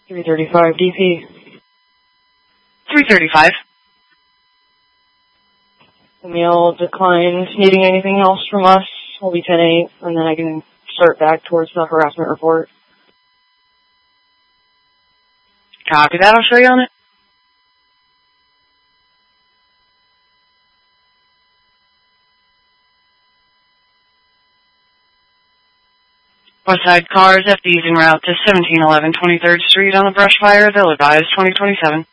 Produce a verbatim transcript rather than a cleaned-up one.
three thirty-five D P. three thirty-five. Emil declined needing anything else from us. We'll be ten eight, and then I can start back towards the harassment report. Copy that. I'll show you on it. Westside cars, F Ds en route to seventeen eleven twenty-third Street on the brush fire. They'll advise twenty twenty-seven.